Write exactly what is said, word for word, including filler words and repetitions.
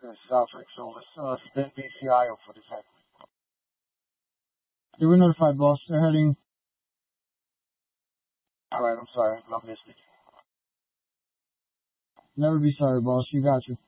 This is Alfred, so let's uh, spin B C I O for this head. You were notified, boss. They're heading. Alright, I'm sorry, I missed it. Never be sorry, boss. You got you.